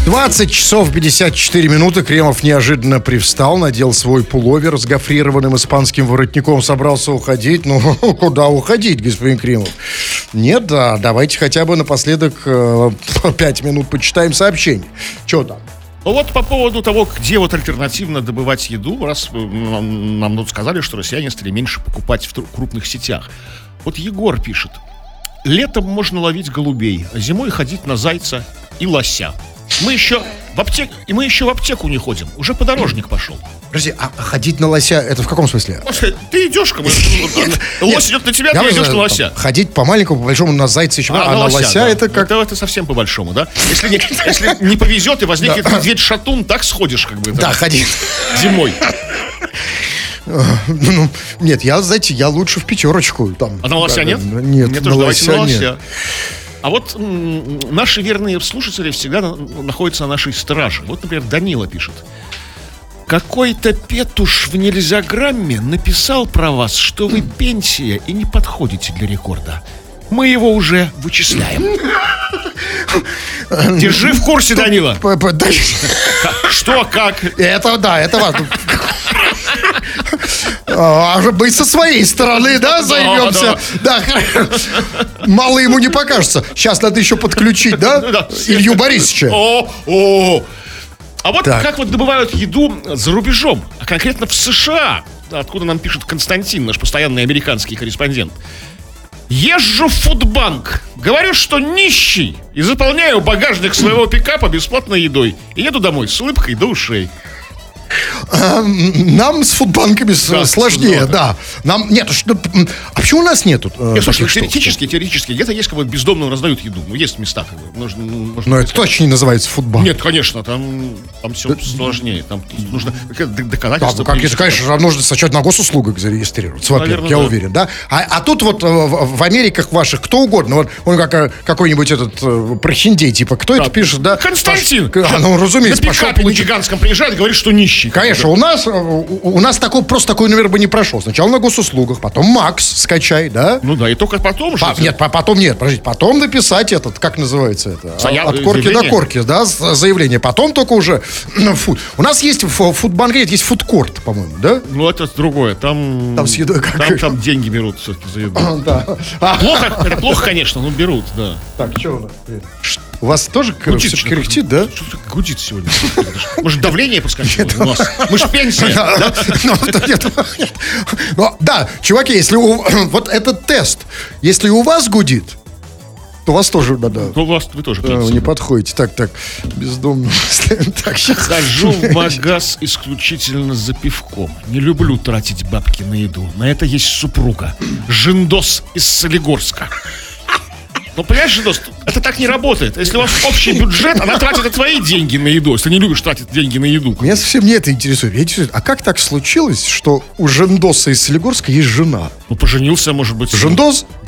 20 часов 54 минуты. Кремов неожиданно привстал, надел свой пуловер с гофрированным испанским воротником, собрался уходить. Ну, куда уходить, господин Кремов? Нет, да, давайте хотя бы напоследок 5 минут почитаем сообщение. Что там? Ну вот по поводу того, где вот альтернативно добывать еду, раз нам тут сказали, что россияне стали меньше покупать в крупных сетях. Вот Егор пишет: летом можно ловить голубей, а зимой ходить на зайца и лося. Мы еще в аптеку не ходим, уже подорожник пошел. Подожди, а ходить на лося, это в каком смысле? Ты идешь, как бы, лось идет на тебя, ты идешь на лося. Ходить по маленькому, по большому на зайца еще, а на лося да. это как... Это совсем по большому, да? Если не повезет и возникнет медведь-шатун, так сходишь, как бы. Да, ходить. Зимой. Нет, я лучше в пятерочку. Там, а на лося нет? Нет, на лося нет. А вот наши верные слушатели всегда находятся на нашей страже. Вот, например, Данила пишет: какой-то петуш в нельзяграмме написал про вас, что вы пенсия и не подходите для рекорда. Мы его уже вычисляем. Держи в курсе, Данила. Что, как? Это важно. А мы со своей стороны, да, займемся. Да. Мало ему не покажется. Сейчас надо еще подключить, да, Илью Борисовича. А вот как вот добывают еду за рубежом, а конкретно в США, откуда нам пишет Константин, наш постоянный американский корреспондент. Езжу в фудбанк, говорю, что нищий, и заполняю багажник своего пикапа бесплатной едой. И еду домой с улыбкой до ушей. Нам с фудбанками сложнее, да. Нам нет, а почему у нас нету? Слушай, теоретически, где-то есть, как бы бездомным раздают еду. Ну, есть места, как бы. Но это точно не называется фудбанк. Нет, конечно, там все сложнее. Там нужно доказательства. Как если, конечно, нужно сначала на госуслугах зарегистрироваться, во-первых, я уверен, да. А тут вот в Америках ваших кто угодно, вот он какой-нибудь этот прохиндей, типа, кто это пишет, да? Константин! Ну, разумеется, на пикапе на гигантском приезжает, говорит, что нищий. Конечно, у нас такой номер бы не прошел. Сначала на госуслугах, потом Макс скачай, да? Ну да, и только потом же. Потом написать этот, как называется это? От корки заявление? до корки, да, заявление. Потом только уже фуд. У нас есть фудбанк, есть фудкорт, по-моему, да? Ну это другое, там с едой как... Там деньги берут все-таки за еду. Да. Это плохо, конечно, но берут, да. Так, что у нас? У вас тоже все-таки кряхтит, да? Что-то гудит сегодня. Может, давление поскочило у нас? Мы ж пенсия, да? Да, чуваки, если вот этот тест, если у вас гудит, то вас тоже надо. То вы тоже пенсия. Вы не подходите. Так, бездомно. Хожу в магаз исключительно за пивком. Не люблю тратить бабки на еду. На это есть супруга. Жиндос из Солигорска. Ну, понимаешь, Жиндос, это так не работает. Если у вас общий бюджет, она тратит твои деньги на еду. Если не любишь тратить деньги на еду. Меня совсем не это интересует. А как так случилось, что у Жиндоса из Солигорска есть жена? Ну, поженился, может быть. Жиндос?